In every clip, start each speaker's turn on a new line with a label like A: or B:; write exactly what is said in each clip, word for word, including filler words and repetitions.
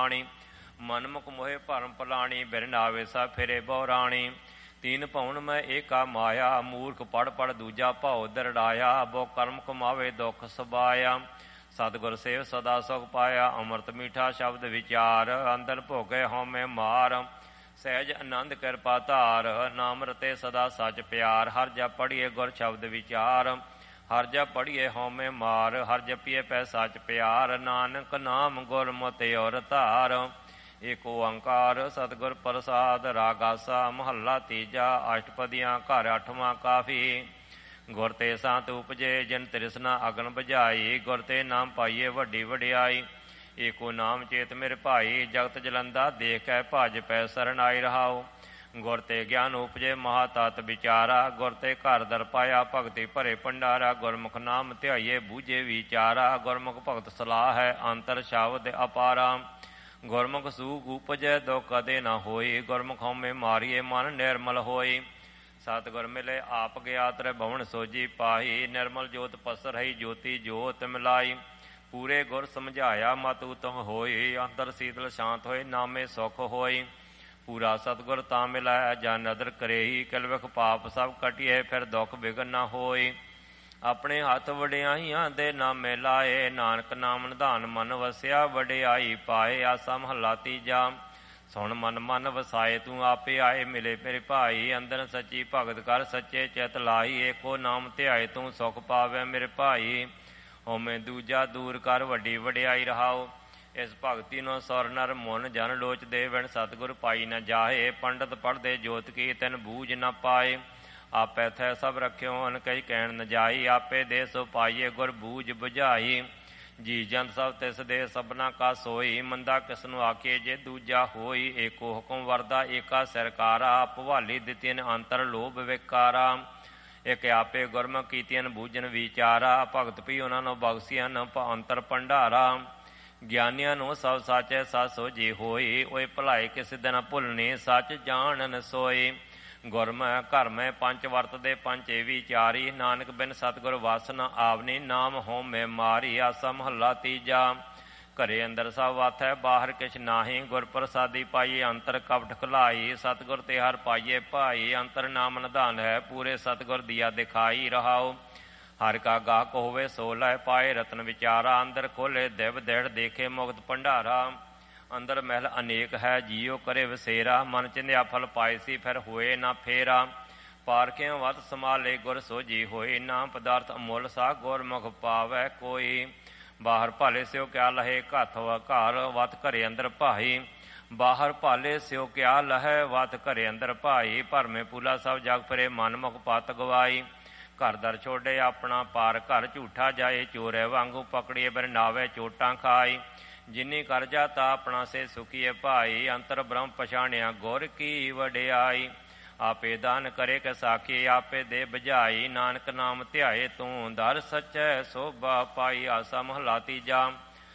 A: ਕਹਾਣੀ। ਮਨਮੁਖ ਮੋਹਿ ਭਰਮ ਭਲਾਣੀ, ਬਿਨ ਨਾਵੇ ਸਭ ਫਿਰੇ ਬਹੁ ਰਾਣੀ। ਤੀਨ ਭਉਨ ਮੈਂ ਏਕਾ ਮਾਇਆ, ਮੂਰਖ ਪੜ੍ਹ ਪੜ੍ਹ ਦੂਜਾ ਭਾਉ ਦਰੜਾਇਆ। ਬਹੁ ਕਰਮ ਕਮਾਵੇ ਦੁੱਖ ਸਬਾਇਆ, ਸਤਿਗੁਰ ਸੇਵ ਸਦਾ ਸੁਖ ਪਾਇਆ। ਅੰਮ੍ਰਿਤ ਮੀਠਾ ਸ਼ਬਦ ਵਿਚਾਰ, ਅੰਦਰ ਭੋਗੇ ਹਉਮੈ ਮਾਰ। ਸਹਿਜ ਆਨੰਦ ਕਿਰਪਾ ਧਾਰ, ਨਾਮ ਰਤੇ ਸਦਾ ਸੱਚ ਪਿਆਰ। ਹਰ ਜਪ ਪੜ੍ਹੀਏ ਗੁਰ ਸ਼ਬਦ ਵਿਚਾਰ, ਹਰ ਜਪ ਪੜ੍ਹੀਏ ਹਉਮੈ ਮਾਰ। ਹਰ ਜਪੀਏ ਪੈ ਸੱਚ ਪਿਆਰ, ਨਾਨਕ ਨਾਮ ਗੁਰਮਤਿ ਔਰ ਧਾਰ। ਏਕ ਓੰਕਾਰ ਸਤਿਗੁਰ ਪ੍ਰਸਾਦ, ਰਾਗ ਆਸਾ ਮਹੱਲਾ ਤੀਜਾ। ਅਸ਼ਟਪਦੀਆਂ ਘਰ ਅੱਠਵਾਂ ਕਾਫੀ, ਗੁਰ ਤੇ ਸੰਤ ਉਪਜੇ ਜਿਨ ਤ੍ਰਿਸ਼ਨਾ ਅਗਨ ਬੁਝਾਈ। ਗੁਰ ਤੇ ਨਾਮ ਪਾਈਏ ਵੱਡੀ ਵਡਿਆਈ, ਏਕੋ ਨਾਮ ਚੇਤ ਮੇਰੇ ਭਾਈ। ਜਗਤ ਜਲੰਦਾ ਦੇਖ ਕੇ ਭਜ ਪੈ ਸਰਨਾਈ ਰਹਾਓ। ਗੁਰ ਤੇ ਗਿਆਨ ਉਪਜੇ ਮਹਾ ਤਤ ਵਿਚਾਰਾ, ਗੁਰ ਤੇ ਘਰ ਦਰ ਪਾਇਆ ਭਗਤੀ ਭਰੇ ਭੰਡਾਰਾ। ਗੁਰਮੁਖ ਨਾਮ ਧਿਆਈਏ ਬੂਝੇ ਵਿਚਾਰਾ, ਗੁਰਮੁਖ ਭਗਤ ਸਲਾਹ ਹੈ ਅੰਤਰ ਸ਼ਬਦ ਅਪਾਰਾ। ਗੁਰਮੁਖ ਸੂਖ ਉਪਜੈ ਦੁਖ ਕਦੇ ਨਾ ਹੋਈ, ਗੁਰਮੁਖ ਹਉਮੈ ਮਾਰੀਏ ਮਨ ਨਿਰਮਲ ਹੋਈ। ਸਤਿਗੁਰ ਮਿਲੇ ਆਪ ਗਿਆਤ ਰਹਿ ਸੋਝੀ ਪਾਈ, ਨਿਰਮਲ ਜੋਤ ਪਸਰ ਰਹੀ ਜੋਤੀ ਜੋਤ ਮਿਲਾਈ। ਪੂਰੇ ਗੁਰ ਸਮਝਾਇਆ ਮਤ ਉਤਮ ਹੋਈ, ਅੰਤਰ ਸੀਤਲ ਸ਼ਾਂਤ ਹੋਏ ਨਾਮੇ ਸੁਖ ਹੋਈ। ਪੂਰਾ ਸਤਿਗੁਰ ਤਾਂ ਮਿਲਾਇਆ ਜਾਂ ਨਦਰ ਕਰੇਈ, ਕਿਲਵਖ ਪਾਪ ਸਭ ਕਟਿਏ ਫਿਰ ਦੁੱਖ ਬਿਗਨ ਨਾ ਹੋਈ। ਆਪਣੇ ਹੱਥ ਵਡਿਆਈਆਂ ਦੇ ਨਾਮੇ ਲਾਏ, ਨਾਨਕ ਨਾਮ ਨਿਧਾਨ ਮਨ ਵਸਿਆ ਵਡਿਆਈ ਪਾਏ। ਆਸਾ ਮਹੱਲਾ ਤੀਜਾ। ਸੁਣ ਮਨ ਮਨ ਵਸਾਏ ਤੂੰ ਆਪੇ ਆਏ, ਮਿਲੇ ਮੇਰੇ ਭਾਈ। ਅੰਦਰ ਸੱਚੀ ਭਗਤ ਕਰ ਸੱਚੇ ਚਿਤ ਲਾਈ, ਏਕੋ ਨਾਮ ਧਿਆਏ ਤੂੰ ਸੁਖ ਪਾਵੇ ਮੇਰੇ ਭਾਈ। ਹਉਮੈ ਦੂਜਾ ਦੂਰ ਕਰ ਵੱਡੀ ਵਡਿਆਈ ਰਹਾਓ, ਇਸ ਭਗਤੀ ਨੂੰ ਸੁਰ ਨਰ ਮੁਨ ਜਨ ਲੋਚ ਦੇ। ਬਿਨ ਸਤਿਗੁਰ ਪਾਈ ਨ ਜਾਹੇ, ਪੰਡਤ ਪੜ੍ਹਦੇ ਜੋਤ ਕੀ ਤੈਨ ਬੂਝ ਨ ਪਾਏ। ਆਪੇ ਥੈ ਸਭ ਰਖਿਓ ਅਨ ਕਈ ਕਹਿਣ ਨ ਜਾਈ, ਆਪੇ ਦੇ ਸੋ ਪਾਈਏ ਗੁਰ ਬੂਝ ਬੁਝਾਈ। ਜੀ ਜੰਤ ਸਭ ਤਿਸ ਦੇ ਸਭਨਾ ਕਾ ਸੋਈ, ਮੰਦਾ ਕਿਸ ਨੂੰ ਆਖੇ ਜੇ ਦੂਜਾ ਹੋਈ। ਏਕੋ ਹੁਕਮ ਵਰਦਾ ਏਕਾ ਸਰਕਾਰਾ, ਭਵਾਲੀ ਦਿੱਤੀਨ ਅੰਤਰ ਲੋਭ ਵਿਕਾਰਾ। ਇੱਕ ਆਪੇ ਗੁਰਮੁਖ ਕੀਤੀਆਂ ਬੂਝਨ ਵਿਚਾਰਾ, ਭਗਤ ਵੀ ਉਹਨਾਂ ਨੂੰ ਬਖਸ਼ੀਆਂ ਨ ਅੰਤਰ ਭੰਡਾਰਾ। ਗਿਆਨੀਆਂ ਨੂੰ ਸਭ ਸਾਚੈ ਸੱਚ ਸੋਝੀ ਹੋਈ, ਓਏ ਭਲਾਈ ਕਿਸ ਦਿਨ ਭੁੱਲਣੀ ਸੱਚ ਜਾਣਨ ਸੋਈ। ਗੁਰਮੁਖ ਘਰ ਮੈਂ ਪੰਜ ਵਰਤਦੇ ਪੰਚੇ ਵਿਚਾਰੀ, ਨਾਨਕ ਬਿਨ ਸਤਿਗੁਰ ਵਸ ਨ ਆਵਨੀ ਨਾਮ ਹਉਮੈ ਮਾਰੀ। ਆਸਾ ਮਹੱਲਾ ਤੀਜਾ। ਘਰੇ ਅੰਦਰ ਸਭ ਵਤ ਹੈ ਬਾਹਰ ਕਿਛ ਨਾਹੀ, ਗੁਰ ਪ੍ਰਸਾਦੀ ਪਾਈਏ ਅੰਤਰ ਕਪਟ ਖੁਲਾਈ। ਸਤਿਗੁਰ ਤੇ ਹਰ ਪਾਈਏ ਭਾਈ, ਅੰਤਰ ਨਾਮ ਨਿਧਾਨ ਹੈ ਪੂਰੇ ਸਤਿਗੁਰ ਦੀਆ ਦਿਖਾਈ ਰਹਾਓ। ਹਰ ਕਾ ਗਾਹਕ ਹੋਵੇ ਸੋ ਲੈ ਪਾਏ ਰਤਨ ਵਿਚਾਰਾ, ਅੰਦਰ ਖੋਲੇ ਦਿਵ ਦਿੜ ਦੇਖੇ ਮੁਕਤ ਭੰਡਾਰਾ। ਅੰਦਰ ਮਹਿਲ ਅਨੇਕ ਹੈ ਜੀਓ ਕਰੇ ਵਸੇਰਾ, ਮਨ ਚਿੰਧਿਆ ਫਲ ਪਾਏ ਸੀ ਫਿਰ ਹੋਏ ਨਾ ਫੇਰਾ। ਪਾਰਕਿਓ ਵਤ ਸਮਾਲੇ ਗੁਰ ਸੋਝੀ ਹੋਈ, ਨਾ ਪਦਾਰਥ ਅਮੁੱਲ ਸਾ ਗੁਰਮੁਖ ਪਾਵੈ ਕੋਈ। ਬਾਹਰ ਭਾਲੇ ਸਿਓ ਕਿਆ ਲਹੇ ਘੱਥ ਘਰ, ਵਤ ਘਰੇ ਅੰਦਰ ਭਾਈ। ਬਾਹਰ ਭਾਲੇ ਸਿਓ ਕਿਆ ਲਹੈ ਵਤ ਘਰੇ ਅੰਦਰ ਭਾਈ। ਭਰਮੇ ਪੂਲਾ ਸਭ ਜਗ ਫਿਰੇ ਮਨ ਮੁਖ ਪਤ ਗਵਾਈ। ਘਰ ਦਰ ਛੋਡੇ ਆਪਣਾ ਪਾਰ ਘਰ ਝੂਠਾ ਜਾਏ, ਚੋਰੇ ਵਾਂਗੂ ਪਕੜੀਏ ਬਿਨ ਨਾਵੇ ਚੋਟਾਂ ਖਾਈ। ਜਿਨੀ ਕਰਜਾ ਤਾ ਆਪਣਾ ਸੇ ਸੁਖੀਏ ਭਾਈ, ਅੰਤਰ ਬ੍ਰਹਮ ਪਛਾਣਿਆ ਗੁਰ ਕੀ ਵਡਿਆਈ। ਆਪੇ ਦਾਨ ਕਰੇ ਕਿ ਸਾਖੀ ਆਪੇ ਦੇ ਬੁਝਾਈ, ਨਾਨਕ ਨਾਮ ਧਿਆਏ ਤੂੰ ਦਰ ਸੱਚੈ ਸੋਭਾ ਪਾਈ। ਆਸਾ ਮਹੱਲਾ ਤੀਜਾ।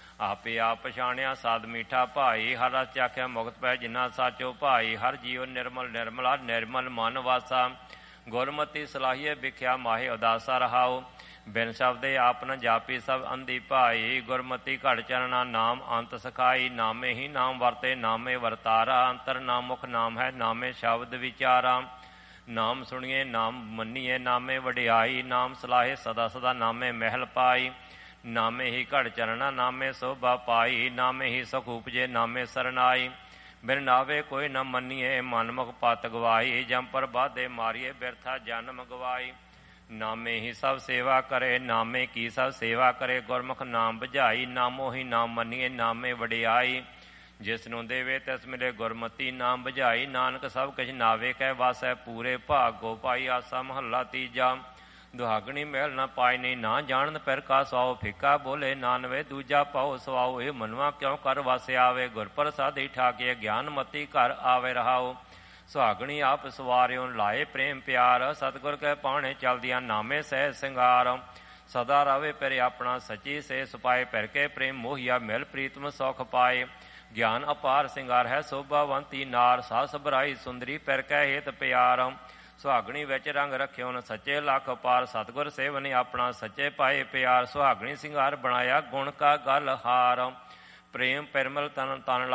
A: ਆਪੇ ਆਪ ਪਛਾਣਿਆ ਸਾਧ ਮੀਠਾ ਭਾਈ, ਹਰ ਰਸ ਚਾਖਿਆ ਮੁਕਤ ਪੈ ਜਿਨਾ ਸਾਚੋ ਭਾਈ। ਹਰ ਜੀਉ ਨਿਰਮਲ ਨਿਰਮਲਾ ਨਿਰਮਲ ਮਨ ਵਾਸਾ, ਗੁਰਮਤੀ ਸਲਾਹੀਏ ਵਿਖਿਆ ਮਾਹੇ ਉਦਾਸਾ ਰਹਾਓ। ਬਿਨ ਸ਼ਬਦੇ ਆਪ ਨ ਜਾਪੀ ਸਭ ਅੰਧੀ ਭਾਈ, ਗੁਰਮਤੀ ਘੜ ਚਰਣਾ ਨਾਮ ਅੰਤ ਸਖਾਈ। ਨਾਮੇ ਹੀ ਨਾਮ ਵਰਤੇ ਨਾਮੇ ਵਰਤਾਰਾ, ਅੰਤਰ ਨਾਮ ਮੁਖ ਨਾਮ ਹੈ ਨਾਮੇ ਸ਼ਬਦ ਵਿਚਾਰਾ। ਨਾਮ ਸੁਣੀਏ ਨਾਮ ਮੰਨੀਏ ਨਾਮੇ ਵਡਿਆਈ, ਨਾਮ ਸਲਾਹੇ ਸਦਾ ਸਦਾ ਨਾਮੇ ਮਹਿਲ ਪਾਈ। ਨਾਮੇ ਹੀ ਘੜ ਚਰਣਾ ਨਾਮੇ ਸੋਭਾ ਪਾਈ, ਨਾਮੇ ਹੀ ਸੁਖ ਉਪਜੇ ਨਾਮੇ ਸਰਨਾਈ। ਬਿਨ ਨਾਵੇ ਕੋਈ ਨ ਮੰਨੀਏ ਮਨਮੁਖ ਪਤ ਗਵਾਈ, ਜੰਪਰ ਬਾਧੇ ਮਾਰੀਏ ਬਿਰਥਾ ਜਨਮ ਗਵਾਈ। ਨਾਮੇ ਹੀ ਸਭ ਸੇਵਾ ਕਰੇ ਨਾਮੇ ਕੀ ਸਭ ਸੇਵਾ ਕਰੇ, ਗੁਰਮੁਖ ਨਾਮ ਬੁਝਾਈ। ਨਾਮੋ ਹੀ ਨਾਮ ਮੰਨੀਏ ਨਾਮੇ ਵਡਿਆਈ, ਜਿਸ ਨੂੰ ਦੇਵੇ ਤਿਸ ਮਿਲੇ ਗੁਰਮਤੀ ਨਾਮ ਬੁਝਾਈ। ਨਾਨਕ ਸਭ ਕੁਛ ਨਾਵੇ ਕਹਿ ਵਾਸੈ ਪੂਰੇ ਭਾਗੋ ਪਾਈ। ਆਸਾ ਮਹੱਲਾ ਤੀਜਾ। ਦੁਹਾਗਣੀ ਮਹਿਲ ਨਾ ਪਾਈ ਨਹੀਂ ਨਾ ਜਾਣਨ ਪਿਰ ਕਾ ਸੌ, ਫਿੱਕਾ ਬੋਲੇ ਨਾਨਵੇ ਦੂਜਾ ਪਾਓ ਸਵਾਓ। ਇਹ ਮਨਵਾ ਕਿਉਂ ਕਰ ਵਸ ਆਵੇ, ਗੁਰ ਪ੍ਰਸਾਦੀ ਠਾਕੇ ਗਿਆਨ ਮਤੀ ਘਰ ਆਵੇ ਰਹਾਓ। ਸੁਹਾਗਣੀ ਆਪ ਸਵਾਰਿਓ ਲਾਏ ਪ੍ਰੇਮ ਪਿਆਰ, ਸਤਿਗੁਰ ਕੈ ਪਾਣੇ ਚਲਦੀਆਂ ਨਾਮੇ ਸਹਿ ਸਿੰਗਾਰ। ਸਦਾ ਰਵੇ ਪਿਰ ਆਪਣਾ ਸੱਚੀ ਸੇ ਸੁਪਾਏ, ਪਿਰ ਕੇ ਪ੍ਰੇਮ ਮੋਹੀਆ ਮਿਲ ਪ੍ਰੀਤਮ ਸੁਖ ਪਾਏ। ਗਿਆਨ ਅਪਾਰ ਸਿੰਗਾਰ ਹੈ ਸੋਭਾਵੰਤੀ ਨਾਰ, ਸਾਸ ਬਰਾਈ ਸੁੰਦਰੀ ਪਿਰ ਕੈ ਹੇਤ ਪਿਆਰ। ਸੁਹਾਗਣੀ ਵਿੱਚ ਰੰਗ ਰੱਖਿਓ ਨ ਸੱਚੇ ਲੱਖ ਪਾਰ, ਸਤਿਗੁਰ ਸੇਵਨੇ ਆਪਣਾ ਸੱਚੇ ਪਾਏ ਪਿਆਰ। ਸੁਹਾਗਣੀ ਸਿੰਗਾਰ ਬਣਾਇਆ ਗੁਣ ਕਾ ਗਲ ਹਾਰ, ਪ੍ਰੇਮ ਪਿਰਮਲ ਤਨ ਤਨ